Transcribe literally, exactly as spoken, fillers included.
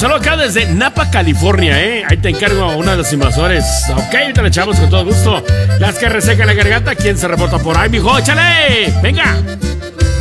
saludo acá desde Napa, California, ¿eh? Ahí te encargo a una de los invasores. Ok, te la echamos con todo gusto. Las que resecan la garganta, ¿quién se reporta por ahí, mijo? ¡Échale! ¡Venga!